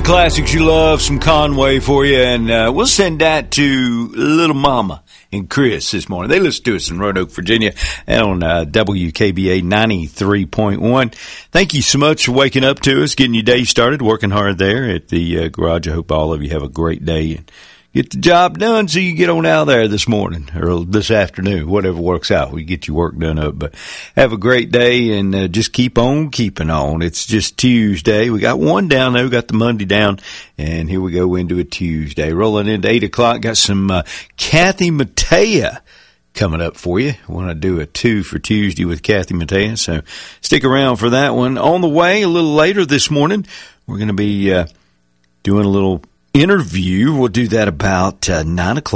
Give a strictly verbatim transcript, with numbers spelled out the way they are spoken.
classics you love, some Conway for you, and uh, we'll send that to Little Mama and Chris this morning. They listen to us in Roanoke, Virginia, and on uh, W K B A ninety-three point one. Thank you so much for waking up to us, getting your day started, working hard there at the uh, garage. I hope all of you have a great day and get the job done so you get on out there this morning or this afternoon, whatever works out. We get your work done up. But have a great day and uh, just keep on keeping on. It's just Tuesday. We got one down there. We got the Monday down. And here we go into a Tuesday. Rolling into eight o'clock. Got some uh, Kathy Mattea coming up for you. I want to do a two for Tuesday with Kathy Mattea. So stick around for that one. On the way a little later this morning, we're going to be uh, doing a little interview. We'll do that about uh, nine o'clock.